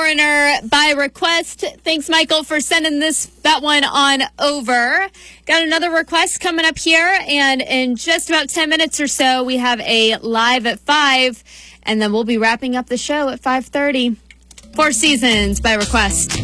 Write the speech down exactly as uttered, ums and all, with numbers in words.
Foreigner by request. Thanks, Michael, for sending this that one on over. Got another request coming up here, and in just about ten minutes or so, we have a live at five, and then we'll be wrapping up the show at five thirty. Four Seasons by request.